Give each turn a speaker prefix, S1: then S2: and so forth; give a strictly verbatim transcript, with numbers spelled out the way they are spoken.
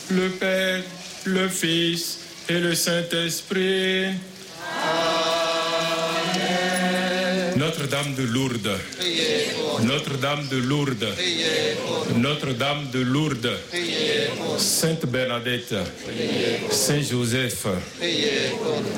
S1: le Père, le Fils et le Saint-Esprit. Amen. Notre-Dame de Lourdes. Notre-Dame de Lourdes. Notre-Dame de Lourdes. Sainte Bernadette. Saint Joseph.